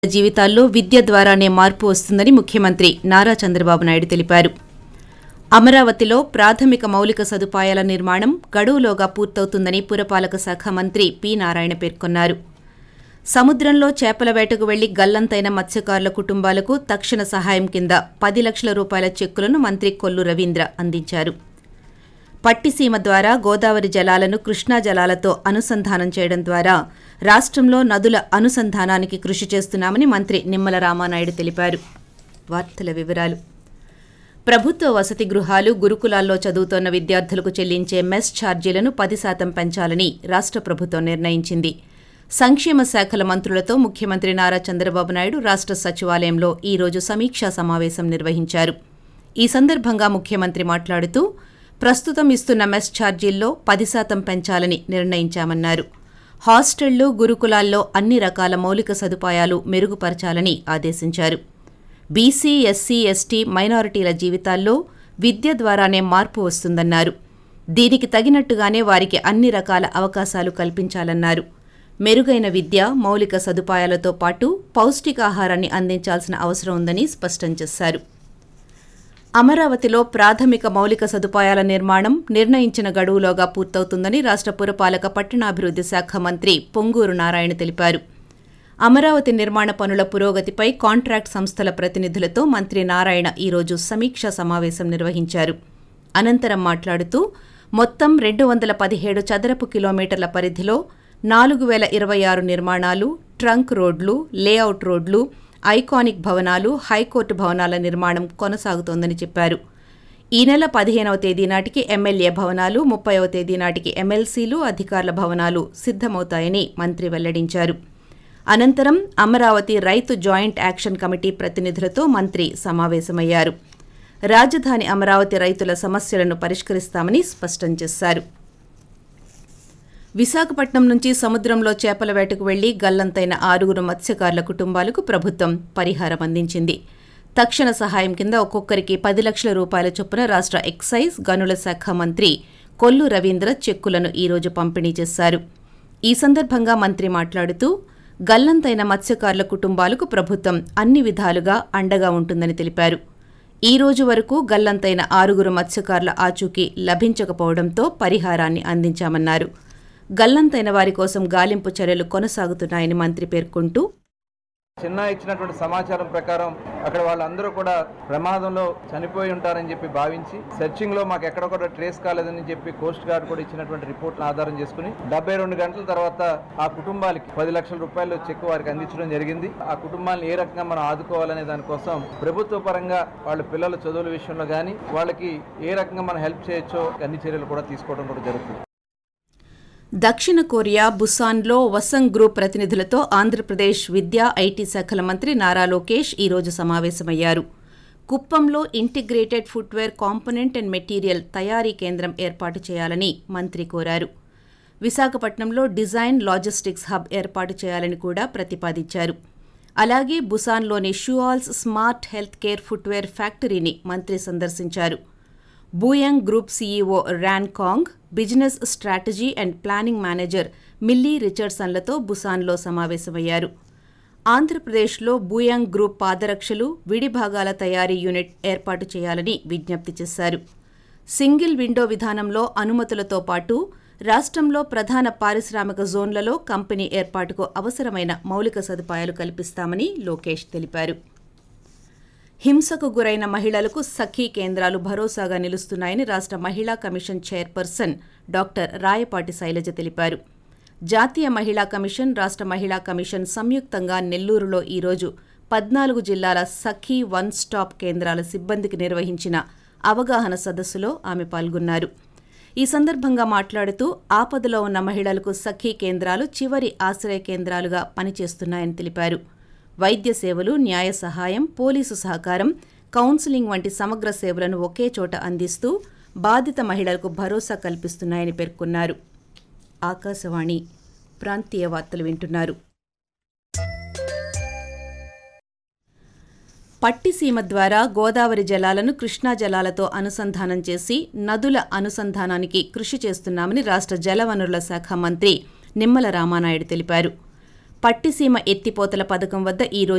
జీవితాల్లో విద్య ద్వారానే మార్పు వస్తుందని ముఖ్యమంత్రి నారా చంద్రబాబు నాయుడు తెలిపారు. అమరావతిలో ప్రాథమిక మౌలిక సదుపాయాల నిర్మాణం గడువులోగా పూర్తవుతుందని పురపాలక శాఖ మంత్రి పి. నారాయణ పేర్కొన్నారు. సముద్రంలో చేపల వేటకు వెళ్లి గల్లంతైన మత్స్యకారుల కుటుంబాలకు తక్షణ సహాయం కింద 10 లక్షల రూపాయల చెక్కులను మంత్రి కొల్లు రవీంద్ర అందించారు. పట్టిసీమ ద్వారా గోదావరి జలాలను కృష్ణా జలాలతో అనుసంధానం చేయడం ద్వారా రాష్ట్రంలో నదుల అనుసంధానానికి కృషి చేస్తున్నామని మంత్రి నిమ్మల రామానాయుడు తెలిపారు. వార్తల వివరాలు. ప్రభుత్వ వసతి గృహాలు, గురుకులాల్లో చదువుతోన్న విద్యార్థులకు చెల్లించే మెస్ ఛార్జీలను 10% పెంచాలని రాష్ట్ర ప్రభుత్వం నిర్ణయించింది. సంక్షేమ శాఖల మంత్రులతో ముఖ్యమంత్రి నారా చంద్రబాబు నాయుడు రాష్ట్ర సచివాలయంలో ఈ రోజు సమీక్షా సమావేశం నిర్వహించారు. ఈ సందర్భంగా ముఖ్యమంత్రి మాట్లాడుతూ ప్రస్తుతం ఇస్తున్న మెస్ ఛార్జీల్లో 10% పెంచాలని నిర్ణయించామన్నారు. హాస్టళ్లు, గురుకులాల్లో అన్ని రకాల మౌలిక సదుపాయాలు మెరుగుపరచాలని ఆదేశించారు. బీసీ, ఎస్సీ, ఎస్టీ, మైనారిటీల జీవితాల్లో విద్య ద్వారానే మార్పు వస్తుందన్నారు. దీనికి తగినట్టుగానే వారికి అన్ని రకాల అవకాశాలు కల్పించాలన్నారు. మెరుగైన విద్య, మౌలిక సదుపాయాలతో పాటు పౌష్టికాహారాన్ని అందించాల్సిన అవసరం ఉందని స్పష్టం చేశారు. అమరావతిలో ప్రాథమిక మౌలిక సదుపాయాల నిర్మాణం నిర్ణయించిన గడువులోగా పూర్తవుతుందని రాష్ట్ర పురపాలక పట్టణాభివృద్ధి శాఖ మంత్రి పొంగూరు నారాయణ తెలిపారు. అమరావతి నిర్మాణ పనుల పురోగతిపై కాంట్రాక్ట్ సంస్థల ప్రతినిధులతో మంత్రి నారాయణ ఈరోజు సమీక్షా సమావేశం నిర్వహించారు. అనంతరం మాట్లాడుతూ మొత్తం 217 చదరపు కిలోమీటర్ల పరిధిలో 4026 నిర్మాణాలు, ట్రంక్ రోడ్లు, లేఅవుట్ రోడ్లు, ఐకానిక్ భవనాలు, హైకోర్టు భవనాల నిర్మాణం కొనసాగుతోందని చెప్పారు. ఈ నెల 15వ తేదీ నాటికి ఎమ్మెల్యే భవనాలు, 30వ తేదీ నాటికి ఎమ్మెల్సీలు, అధికారుల భవనాలు సిద్ధమవుతాయని మంత్రి వెల్లడించారు. అనంతరం అమరావతి రైతు జాయింట్ యాక్షన్ కమిటీ ప్రతినిధులతో మంత్రి సమావేశమయ్యారు. రాజధాని అమరావతి రైతుల సమస్యలను పరిష్కరిస్తామని స్పష్టం చేశారు. విశాఖపట్నం నుంచి సముద్రంలో చేపల వేటకు వెళ్లి గల్లంతైన 6 మత్స్యకారుల కుటుంబాలకు ప్రభుత్వం పరిహారం అందించింది. తక్షణ సహాయం కింద ఒక్కొక్కరికి 10 లక్షల రూపాయల చొప్పున రాష్ట్ర ఎక్సైజ్, గనుల శాఖ మంత్రి కొల్లు రవీంద్ర చెక్కులను ఈరోజు పంపిణీ చేశారు. ఈ సందర్భంగా మంత్రి మాట్లాడుతూ గల్లంతైన మత్స్యకారుల కుటుంబాలకు ప్రభుత్వం అన్ని విధాలుగా అండగా ఉంటుందని తెలిపారు. ఈ రోజు వరకు గల్లంతైన 6 మత్స్యకారుల ఆచూకీ లభించకపోవడంతో పరిహారాన్ని అందించామన్నారు. గల్లంతైన వారి కోసం గాలింపు చర్యలు కొనసాగుతున్నాయని మంత్రి పేర్కొంటూ చిన్న ఇచ్చినటువంటి సమాచారం ప్రకారం అక్కడ వాళ్ళందరూ కూడా ప్రమాదంలో చనిపోయి ఉంటారని చెప్పి భావించి సెర్చింగ్ లో మాకు ఎక్కడ కూడా ట్రేస్ కాలేదని చెప్పి కోస్ట్ గార్డ్ కూడా ఇచ్చినటువంటి రిపోర్ట్ను ఆధారం చేసుకుని 72 గంటల తర్వాత ఆ కుటుంబాలకి 10 లక్షల రూపాయలు చెక్ వారికి అందించడం జరిగింది. ఆ కుటుంబాలను ఏ రకంగా మనం ఆదుకోవాలనే దానికోసం ప్రభుత్వ పరంగా వాళ్ళ పిల్లల చదువుల విషయంలో కానీ వాళ్ళకి ఏ రకంగా మనం హెల్ప్ చేయొచ్చో అన్ని చర్యలు కూడా తీసుకోవడం కూడా జరుగుతుంది. దక్షిణ కొరియా బుసాన్లో వసంగ్ గ్రూప్ ప్రతినిధులతో ఆంధ్రప్రదేశ్ విద్యా, ఐటీ శాఖల మంత్రి నారా లోకేష్ ఈరోజు సమావేశమయ్యారు. కుప్పంలో integrated footwear component and material తయారీ కేంద్రం ఏర్పాటు చేయాలని మంత్రి కోరారు. విశాఖపట్నంలో డిజైన్ లాజిస్టిక్స్ హబ్ ఏర్పాటు చేయాలని కూడా ప్రతిపాదించారు. అలాగే బుసాన్లోని షూఆల్స్ స్మార్ట్ హెల్త్ కేర్ ఫుట్వేర్ ఫ్యాక్టరీని మంత్రి సందర్శించారు. బూయంగ్ group CEO Ryan Kong, business strategy and planning manager milli రిచర్డ్సన్లతో బుసాన్లో సమావేశమయ్యారు. ఆంధ్రప్రదేశ్లో బూయంగ్ గ్రూప్ పాదరక్షలు, విడిభాగాల తయారీ యూనిట్ ఏర్పాటు చేయాలని విజ్ఞప్తి చేశారు. సింగిల్ విండో విధానంలో అనుమతులతో పాటు రాష్ట్రంలో ప్రధాన పారిశ్రామిక జోన్లలో కంపెనీ ఏర్పాటుకు అవసరమైన మౌలిక సదుపాయాలు కల్పిస్తామని లోకేష్ తెలిపారు. హింసకు గురైన మహిళలకు సఖీ కేంద్రాలు భరోసాగా నిలుస్తున్నాయని రాష్ట్ర మహిళా commission chairperson doctor Rayapati Shailaja తెలిపారు. జాతీయ మహిళా కమిషన్, రాష్ట్ర మహిళా కమిషన్ సంయుక్తంగా నెల్లూరులో ఈరోజు 14 జిల్లాల సఖీ వన్ స్టాప్ కేంద్రాల సిబ్బందికి నిర్వహించిన అవగాహన సదస్సులో ఆమె పాల్గొన్నారు. ఈ సందర్భంగా మాట్లాడుతూ ఆపదలో ఉన్న మహిళలకు సఖీ కేంద్రాలు చివరి ఆశ్రయ కేంద్రాలుగా పనిచేస్తున్నాయని తెలిపారు. వైద్య సేవలు, న్యాయ సహాయం, పోలీసు సహకారం, కౌన్సిలింగ్ వంటి సమగ్ర సేవలను ఒకే చోట అందిస్తూ బాధిత మహిళలకు భరోసా కల్పిస్తున్నాయని పేర్కొన్నారు. ఆకాశవాణి ప్రాంతీయ వార్తలు వింటున్నారు. పట్టిసీమ ద్వారా గోదావరి జలాలను కృష్ణా జలాలతో అనుసంధానం చేసి నదుల అనుసంధానానికి కృషి చేస్తున్నామని రాష్ట్ర జలవనరుల శాఖ మంత్రి నిమ్మల రామానాయుడు తెలిపారు. పట్టిసీమ ఎత్తిపోతల పథకం వద్ద ఈ రోజు